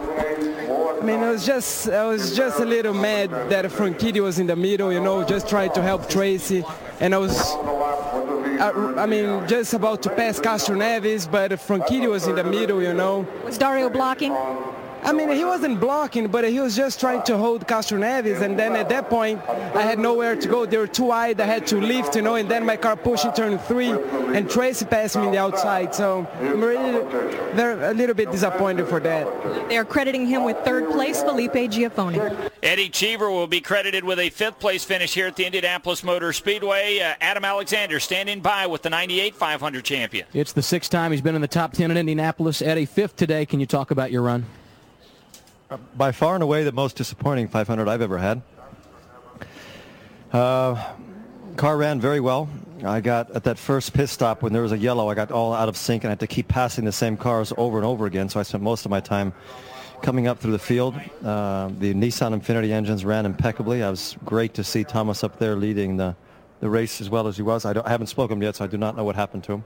I mean, I was just I was just a little mad that Franchitti was in the middle, you know, just trying to help Tracy, and I was, I, I mean, just about to pass Castroneves, but Franchitti was in the middle, you know. Was Dario blocking? I mean, he wasn't blocking, but he was just trying to hold Castroneves, and then at that point, I had nowhere to go. They were too wide. I had to lift, you know, and then my car pushed in turn three, and Tracy passed me on the outside. So I'm really very, a little bit disappointed for that. They're crediting him with third place, Felipe Giafoni. Eddie Cheever will be credited with a fifth-place finish here at the Indianapolis Motor Speedway. Uh, Adam Alexander standing by with the ninety-eight five hundred champion. It's the sixth time he's been in the top ten in Indianapolis. Eddie, fifth today. Can you talk about your run? By far and away the most disappointing five hundred I've ever had. Uh, car ran very well. I got at that first pit stop when there was a yellow, I got all out of sync and I had to keep passing the same cars over and over again. So I spent most of my time coming up through the field. Uh, the Nissan Infiniti engines ran impeccably. I was great to see Thomas up there leading the, the race as well as he was. I, don't, I haven't spoken to him yet, so I do not know what happened to him.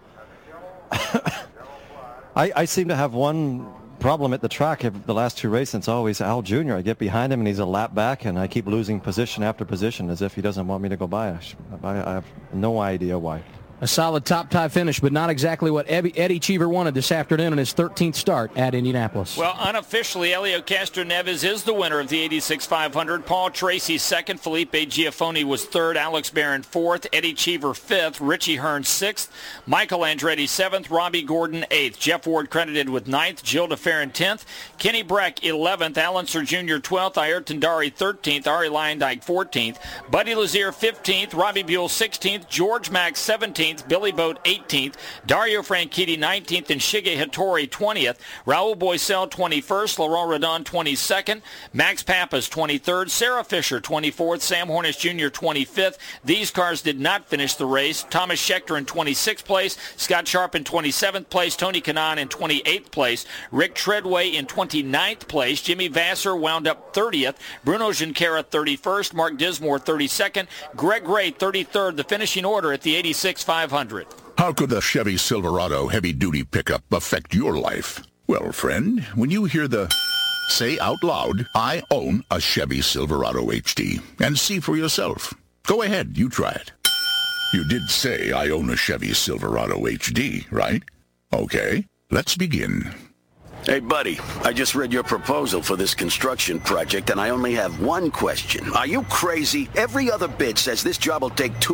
I, I seem to have one problem at the track the last two races. It's always Al Junior I get behind him and he's a lap back and I keep losing position after position as if he doesn't want me to go by. I, I have no idea why. A solid top tie finish, but not exactly what Eddie, Eddie Cheever wanted this afternoon in his thirteenth start at Indianapolis. Well, unofficially, Helio Castroneves is the winner of the eighty-six five hundred. Paul Tracy second. Felipe Giafoni was third. Alex Barron fourth. Eddie Cheever fifth. Richie Hearn sixth. Michael Andretti seventh. Robbie Gordon eighth. Jeff Ward credited with ninth. Jill DeFerrin tenth. Kenny Breck eleventh. Alan Sir Junior twelfth. Ayrton Dari thirteenth. Ari Leyendyke fourteenth. Buddy Lazier fifteenth. Robbie Buell sixteenth. George Mack seventeenth. Billy Boat eighteenth, Dario Franchitti nineteenth, and Shige Hattori twentieth, Raul Boisel twenty-first, Laurent Redon twenty-second, Max Pappas twenty-third, Sarah Fisher twenty-fourth, Sam Hornish Junior twenty-fifth. These cars did not finish the race. Thomas Schechter in twenty-sixth place, Scott Sharp in twenty-seventh place, Tony Kanaan in twenty-eighth place, Rick Treadway in twenty-ninth place, Jimmy Vasser wound up thirtieth, Bruno Junqueira thirty-first, Mark Dismore thirty-second, Greg Ray thirty-third. The finishing order at the eighty-six five hundred. How could the Chevy Silverado heavy-duty pickup affect your life? Well, friend, when you hear the Say out loud, I own a Chevy Silverado H D, and see for yourself. Go ahead, you try it. You did say I own a Chevy Silverado H D, right? Okay, let's begin. Hey, buddy, I just read your proposal for this construction project, and I only have one question. Are you crazy? Every other bid says this job will take two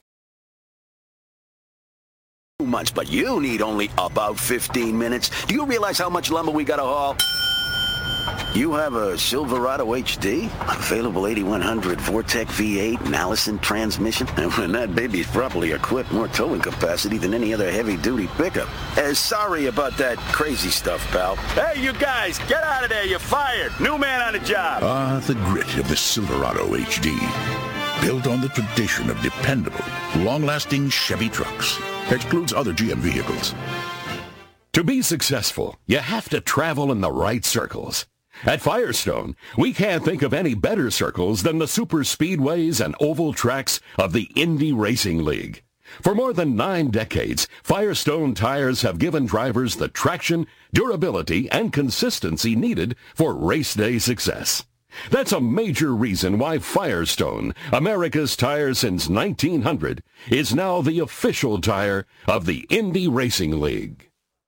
months, but you need only about fifteen minutes. Do you realize how much lumber we got to haul? You have a Silverado H D? Available eighty-one hundred Vortec V eight and Allison transmission? And when that baby's properly equipped, more towing capacity than any other heavy-duty pickup. Uh, sorry about that crazy stuff, pal. Hey, you guys, get out of there. You're fired. New man on the job. Ah, the grit of the Silverado H D. Built on the tradition of dependable, long-lasting Chevy trucks. Excludes other G M vehicles. To be successful, you have to travel in the right circles. At Firestone, we can't think of any better circles than the super speedways and oval tracks of the Indy Racing League. For more than nine decades, Firestone tires have given drivers the traction, durability, and consistency needed for race day success. That's a major reason why Firestone, America's tire since nineteen hundred, is now the official tire of the Indy Racing League.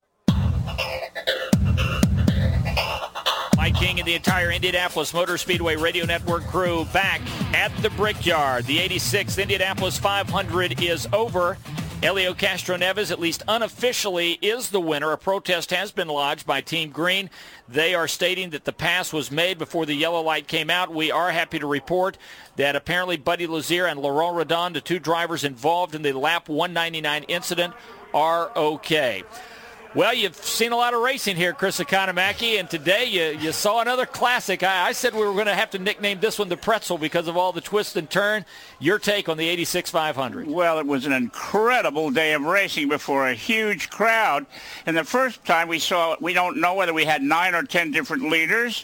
Mike King and the entire Indianapolis Motor Speedway Radio Network crew back at the Brickyard. The eighty-sixth Indianapolis five hundred is over. Helio Castroneves, at least unofficially, is the winner. A protest has been lodged by Team Green. They are stating that the pass was made before the yellow light came out. We are happy to report that apparently Buddy Lazier and Laurent Redon, the two drivers involved in the lap one ninety-nine incident, are okay. Well, you've seen a lot of racing here, Chris Economaki, and today you, you saw another classic. I, I said we were going to have to nickname this one the Pretzel because of all the twist and turn. Your take on the eighty-six five hundred? Well, it was an incredible day of racing before a huge crowd. And the first time we saw it, we don't know whether we had nine or ten different leaders.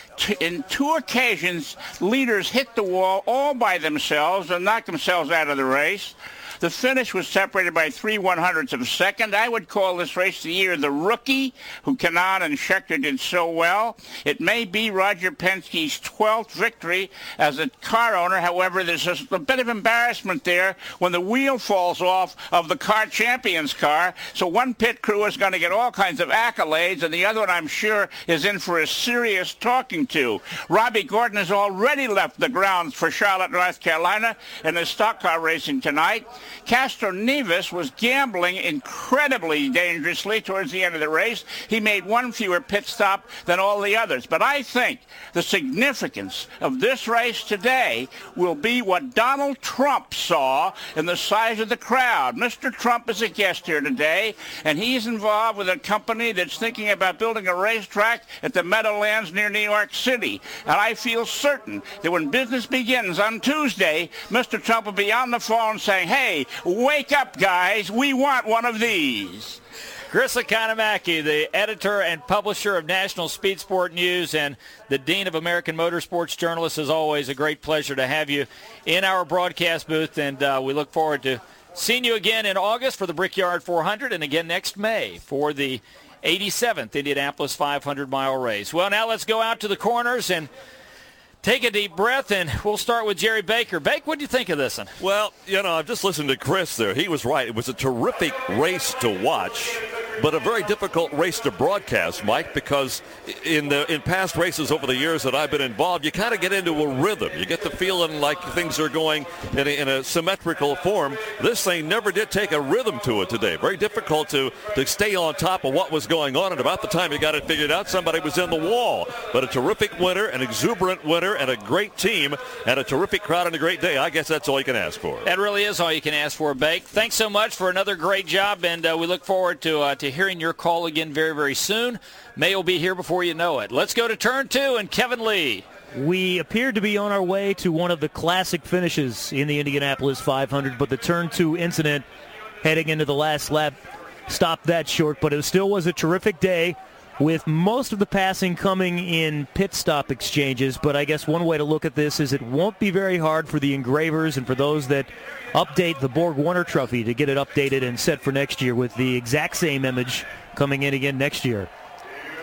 In two occasions, leaders hit the wall all by themselves and knocked themselves out of the race. The finish was separated by three one-hundredths of a second. I would call this race the year of the rookie, who Kanaan and Scheckter did so well. It may be Roger Penske's twelfth victory as a car owner. However, there's a, a bit of embarrassment there when the wheel falls off of the car champion's car. So one pit crew is going to get all kinds of accolades, and the other one, I'm sure, is in for a serious talking to. Robbie Gordon has already left the grounds for Charlotte, North Carolina, in the stock car racing tonight. Castroneves was gambling incredibly dangerously towards the end of the race. He made one fewer pit stop than all the others. But I think the significance of this race today will be what Donald Trump saw in the size of the crowd. Mister Trump is a guest here today, and he's involved with a company that's thinking about building a racetrack at the Meadowlands near New York City. And I feel certain that when business begins on Tuesday, Mister Trump will be on the phone saying, hey, wake up, guys. We want one of these. Chris Economaki, the editor and publisher of National Speed Sport News and the Dean of American Motorsports Journalists, as always, a great pleasure to have you in our broadcast booth, and uh, we look forward to seeing you again in August for the Brickyard four hundred and again next May for the eighty-seventh Indianapolis five hundred mile race. Well, now let's go out to the corners and take a deep breath, and we'll start with Jerry Baker. Bake, what do you think of this one? Well, you know, I've just listened to Chris there. He was right. It was a terrific race to watch, but a very difficult race to broadcast, Mike, because in the in past races over the years that I've been involved, you kind of get into a rhythm. You get the feeling like things are going in a, in a symmetrical form. This thing never did take a rhythm to it today. Very difficult to, to stay on top of what was going on, and about the time you got it figured out, somebody was in the wall. But a terrific winner, an exuberant winner, and a great team, and a terrific crowd and a great day. I guess that's all you can ask for. That really is all you can ask for, Bake. Thanks so much for another great job, and uh, we look forward to uh, to hearing your call again very, very soon. May will be here before you know it. Let's go to turn two and Kevin Lee. We appeared to be on our way to one of the classic finishes in the Indianapolis five hundred, but the turn two incident heading into the last lap stopped that short, but it still was a terrific day, with most of the passing coming in pit stop exchanges. But I guess one way to look at this is it won't be very hard for the engravers and for those that update the Borg Warner Trophy to get it updated and set for next year with the exact same image coming in again next year.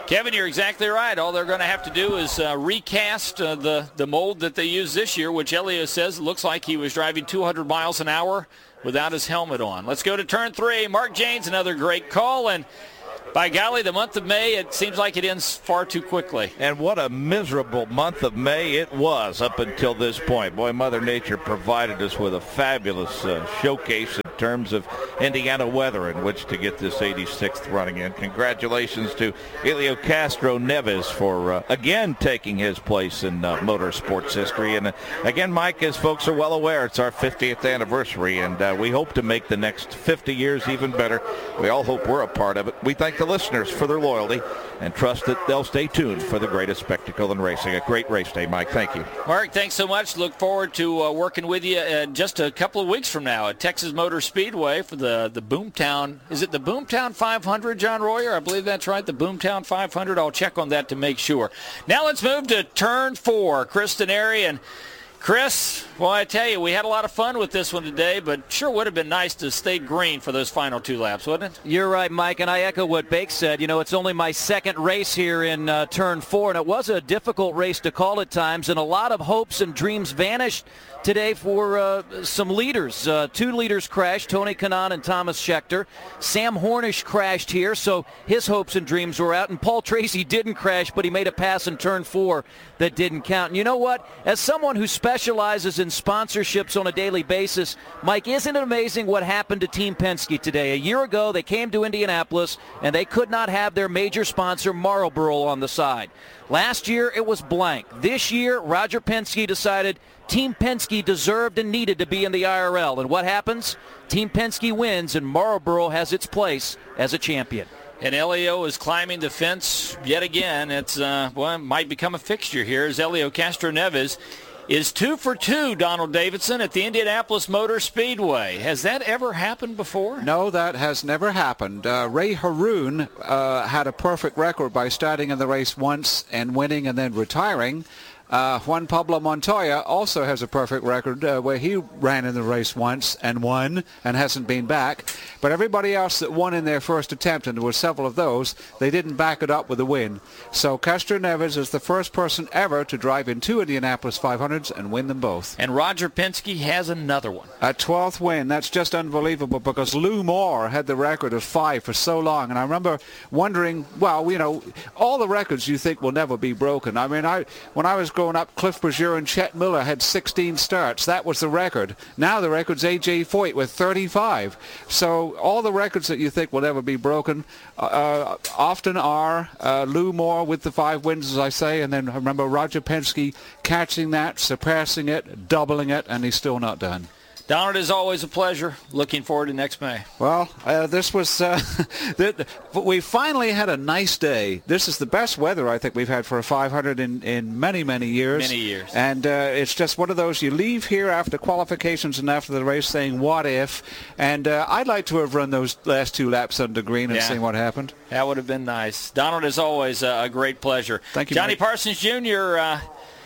Kevin, you're exactly right. All they're going to have to do is uh, recast uh, the, the mold that they used this year, which Elio says looks like he was driving two hundred miles an hour without his helmet on. Let's go to turn three. Mark Jaynes, another great call. And by golly, the month of May, it seems like it ends far too quickly. And what a miserable month of May it was up until this point. Boy, Mother Nature provided us with a fabulous uh, showcase in terms of Indiana weather in which to get this eighty-sixth running in. Congratulations to Helio Castro Neves for, uh, again, taking his place in uh, motorsports history. And, uh, again, Mike, as folks are well aware, it's our fiftieth anniversary, and uh, we hope to make the next fifty years even better. We all hope we're a part of it. We thank the listeners for their loyalty and trust that they'll stay tuned for the greatest spectacle in racing. A great race day, Mike. Thank you. Mark, thanks so much. Look forward to uh, working with you uh, just a couple of weeks from now at Texas Motor Speedway for the, the Boomtown. Is it the Boomtown five hundred, John Royer? I believe that's right, the Boomtown five hundred. I'll check on that to make sure. Now let's move to turn four. Chris Denari. And Chris, well, I tell you, we had a lot of fun with this one today, but sure would have been nice to stay green for those final two laps, wouldn't it? You're right, Mike, and I echo what Bake said. You know, it's only my second race here in uh, turn four, and it was a difficult race to call at times, and a lot of hopes and dreams vanished today for uh, some leaders. Uh, two leaders crashed, Tony Kanaan and Thomas Scheckter. Sam Hornish crashed here, so his hopes and dreams were out. And Paul Tracy didn't crash, but he made a pass in turn four that didn't count. And you know what? As someone who specializes in sponsorships on a daily basis, Mike, isn't it amazing what happened to Team Penske today? A year ago, they came to Indianapolis, and they could not have their major sponsor, Marlboro, on the side. Last year, it was blank. This year, Roger Penske decided Team Penske deserved and needed to be in the I R L. And what happens? Team Penske wins, and Marlboro has its place as a champion. And Elio is climbing the fence yet again. It's uh, well, it might become a fixture here as Helio Castro Neves is two for two, Donald Davidson, at the Indianapolis Motor Speedway. Has that ever happened before? No, that has never happened. Uh, Ray Haroon uh, had a perfect record by starting in the race once and winning and then retiring. Uh, Juan Pablo Montoya also has a perfect record uh, where he ran in the race once and won and hasn't been back. But everybody else that won in their first attempt, and there were several of those, they didn't back it up with a win. So Castro Neves is the first person ever to drive in two Indianapolis five hundreds and win them both. And Roger Penske has another one. A twelfth win. That's just unbelievable because Lou Moore had the record of five for so long. And I remember wondering, well, you know, all the records you think will never be broken. I mean, I when I was growing up, Cliff Berger and Chet Miller had sixteen starts. That was the record. Now the record's A J Foyt with thirty-five. So all the records that you think will never be broken uh, often are. Uh, Lou Moore with the five wins, as I say, and then I remember Roger Penske catching that, surpassing it, doubling it, and he's still not done. Donald, is always a pleasure. Looking forward to next May. Well, uh, this was, uh, the, we finally had a nice day. This is the best weather I think we've had for a five hundred in, in many, many years. Many years. And uh, it's just one of those, you leave here after qualifications and after the race saying, what if? And uh, I'd like to have run those last two laps under green and yeah. seen what happened. That would have been nice. Donald, as always, uh, a great pleasure. Thank you, Johnny Mike. Parsons Junior, uh,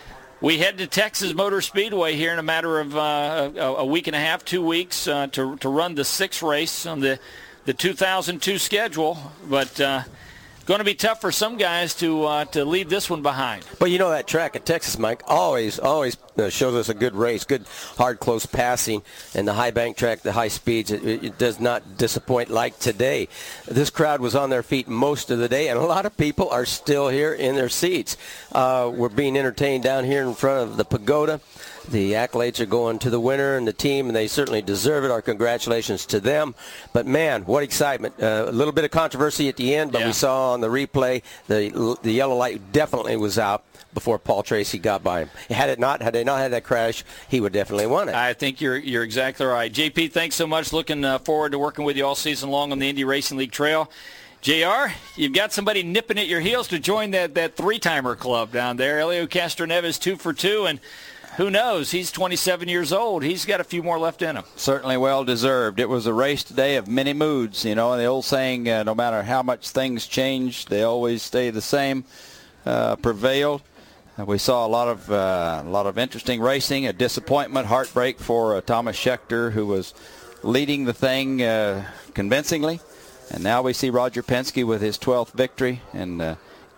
we head to Texas Motor Speedway here in a matter of uh, a, a week and a half, two weeks, uh, to to run the sixth race on the, the two thousand two schedule. But uh, going to be tough for some guys to uh, to leave this one behind. Well, you know that track at Texas, Mike, always, always uh, shows us a good race, good hard, close passing, and the high bank track, the high speeds, it, it does not disappoint like today. This crowd was on their feet most of the day, and a lot of people are still here in their seats. Uh, we're being entertained down here in front of the pagoda. The accolades are going to the winner and the team, and they certainly deserve it. Our congratulations to them. But, man, what excitement. Uh, a little bit of controversy at the end, but yeah. we saw on the replay the the yellow light definitely was out before Paul Tracy got by him. Had it not, had they not had that crash, he would definitely won it. I think you're you're exactly right. J P, thanks so much. Looking uh, forward to working with you all season long on the Indy Racing League Trail. J R, you've got somebody nipping at your heels to join that, that three-timer club down there. Helio Castro Neves, two for two, and who knows? He's twenty-seven years old. He's got a few more left in him. Certainly well deserved. It was a race today of many moods. You know, and the old saying, uh, no matter how much things change, they always stay the same, uh, prevailed. Uh, we saw a lot of uh, a lot of interesting racing, a disappointment, heartbreak for uh, Thomas Scheckter, who was leading the thing uh, convincingly. And now we see Roger Penske with his twelfth victory. And uh,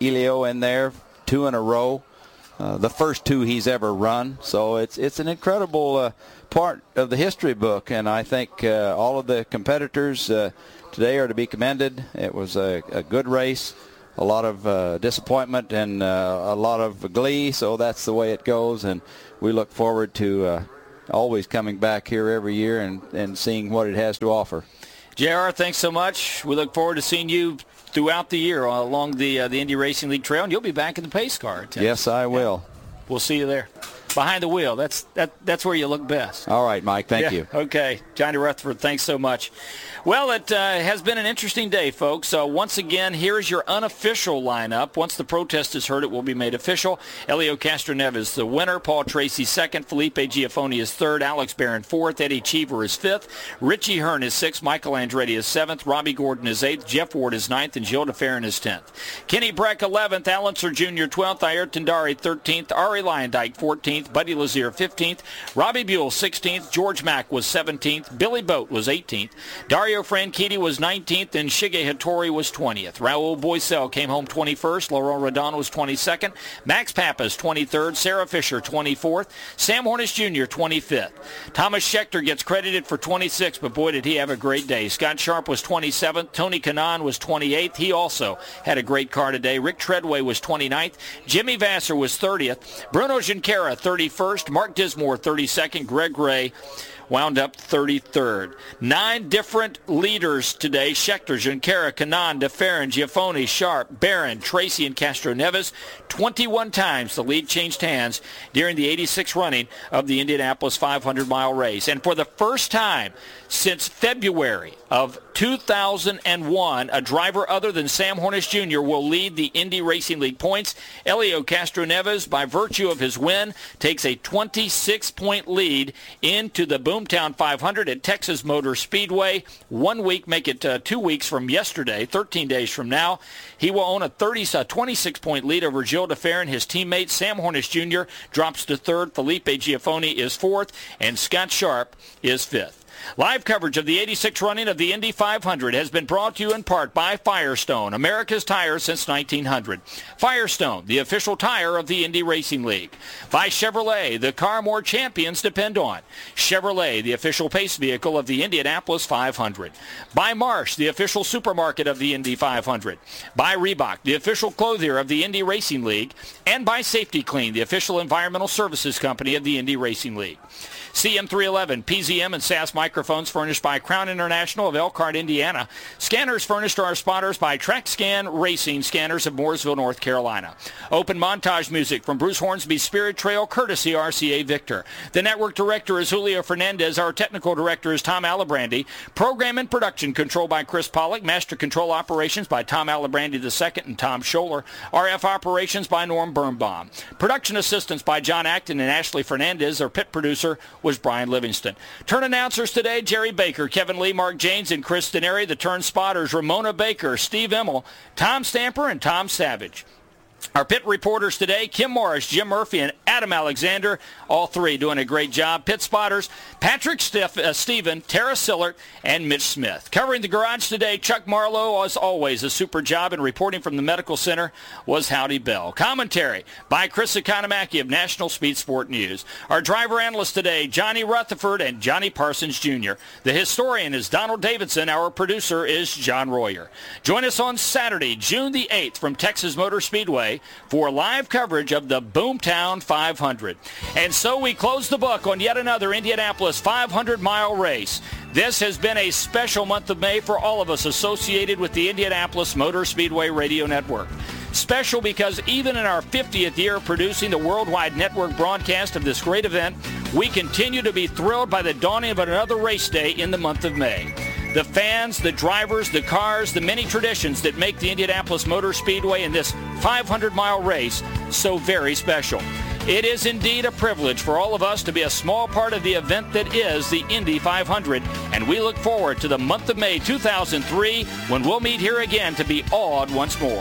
Elio in there, two in a row. Uh, the first two he's ever run. So it's it's an incredible uh, part of the history book, and I think uh, all of the competitors uh, today are to be commended. It was a, a good race, a lot of uh, disappointment and uh, a lot of glee, so that's the way it goes, and we look forward to uh, always coming back here every year and, and seeing what it has to offer. J R, thanks so much. We look forward to seeing you throughout the year along the uh, the Indy Racing League Trail, and you'll be back in the pace car. Yes, I will. Yeah. We'll see you there. Behind the wheel. That's that. That's where you look best. All right, Mike. Thank yeah, you. Okay. Johnny Rutherford, thanks so much. Well, it uh, has been an interesting day, folks. So once again, here's your unofficial lineup. Once the protest is heard, it will be made official. Elio Castroneves, the winner. Paul Tracy, second. Felipe Giafoni is third. Alex Barron, fourth. Eddie Cheever is fifth. Richie Hearn is sixth. Michael Andretti is seventh. Robbie Gordon is eighth. Jeff Ward is ninth. And Gilles de Ferran is tenth. Kenny Breck, eleventh. Alan Sir Junior, twelfth. Ayrton Dari, thirteenth. Ari Lyondike, fourteenth. Buddy Lazier, fifteenth. Robbie Buell, sixteenth. George Mack was seventeenth. Billy Boat was eighteenth. Dario Franchitti was nineteenth, and Shige Hattori was twentieth. Raul Boisel came home twenty-first. Laurent Redon was twenty-second. Max Pappas, twenty-third. Sarah Fisher, twenty-fourth. Sam Hornish Junior, twenty-fifth. Thomas Schechter gets credited for twenty-sixth, but boy, did he have a great day. Scott Sharp was twenty-seventh. Tony Kanaan was twenty-eighth. He also had a great car today. Rick Treadway was twenty-ninth. Jimmy Vasser was thirtieth. Bruno Junqueira, thirty-first. Mark Dismore, thirty-second. Greg Ray wound up thirty-third. Nine different leaders today. Schechter, Junqueira, Kanaan, de Ferran, Giafoni, Sharp, Barron, Tracy, and Castroneves. twenty-one times the lead changed hands during the eighty-sixth running of the Indianapolis five hundred mile race. And for the first time since February of two thousand one, a driver other than Sam Hornish Junior will lead the Indy Racing League points. Elio Castroneves, by virtue of his win, takes a twenty-six point lead into the Boomtown five hundred at Texas Motor Speedway. One week, make it uh, two weeks from yesterday, thirteen days from now. He will own a thirty, twenty-six point lead over Gilles de Ferran. His teammate, Sam Hornish Junior, drops to third. Felipe Giafoni is fourth, and Scott Sharp is fifth. Live coverage of the eighty-sixth running of the Indy five hundred has been brought to you in part by Firestone, America's tire since nineteen hundred. Firestone, the official tire of the Indy Racing League. By Chevrolet, the car more champions depend on. Chevrolet, the official pace vehicle of the Indianapolis five hundred. By Marsh, the official supermarket of the Indy five hundred. By Reebok, the official clothier of the Indy Racing League. And by Safety Clean, the official environmental services company of the Indy Racing League. C M three eleven, P Z M and S A S microphones furnished by Crown International of Elkhart, Indiana. Scanners furnished to our spotters by TrackScan Racing Scanners of Mooresville, North Carolina. Open montage music from Bruce Hornsby's Spirit Trail, courtesy R C A Victor. The network director is Julio Fernandez. Our technical director is Tom Alibrandi. Program and production control by Chris Pollock. Master control operations by Tom Alibrandi the second and Tom Scholler. R F operations by Norm Birnbaum. Production assistance by John Acton and Ashley Fernandez. Our pit producer was Brian Livingston. Turn announcers today, Jerry Baker, Kevin Lee, Mark Janes, and Chris Denary. The turn spotters, Ramona Baker, Steve Emmel, Tom Stamper, and Tom Savage. Our pit reporters today, Kim Morris, Jim Murphy, and Adam Alexander, all three doing a great job. Pit spotters, Patrick Stiff, uh, Stephen, Tara Sillert, and Mitch Smith. Covering the garage today, Chuck Marlowe, as always, a super job, and reporting from the medical center was Howdy Bell. Commentary by Chris Economaki of National Speed Sport News. Our driver analyst today, Johnny Rutherford and Johnny Parsons Junior The historian is Donald Davidson. Our producer is John Royer. Join us on Saturday, June the eighth from Texas Motor Speedway for live coverage of the Boomtown five hundred. And so we close the book on yet another Indianapolis five hundred mile race. This has been a special month of May for all of us associated with the Indianapolis Motor Speedway Radio Network. Special because even in our fiftieth year of producing the worldwide network broadcast of this great event, we continue to be thrilled by the dawning of another race day in the month of May. The fans, the drivers, the cars, the many traditions that make the Indianapolis Motor Speedway and this five hundred mile race so very special. It is indeed a privilege for all of us to be a small part of the event that is the Indy five hundred, and we look forward to the month of May two thousand three when we'll meet here again to be awed once more.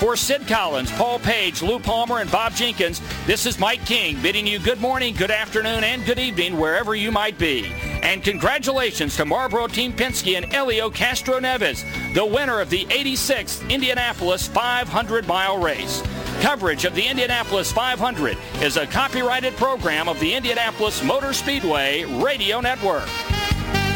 For Sid Collins, Paul Page, Lou Palmer, and Bob Jenkins, this is Mike King bidding you good morning, good afternoon, and good evening wherever you might be. And congratulations to Marlboro Team Penske and Helio Castroneves, the winner of the eighty-sixth Indianapolis five hundred mile race. Coverage of the Indianapolis five hundred is a copyrighted program of the Indianapolis Motor Speedway Radio Network.